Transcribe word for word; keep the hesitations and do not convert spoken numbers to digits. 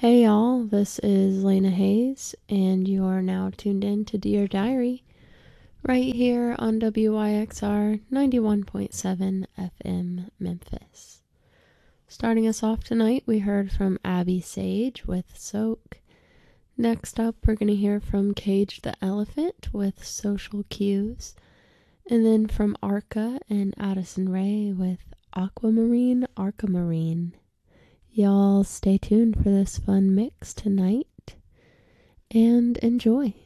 Hey y'all, this is Lena Hayes, and you are now tuned in to Dear Diary, right here on W Y X R ninety-one point seven F M Memphis. Starting us off tonight, we heard from Abby Sage with Soak. Next up, we're going to hear from Cage the Elephant with Social Cues, and then from Arca and Addison Rae with Aquamarine Arcamarine. Y'all stay tuned for this fun mix tonight and enjoy.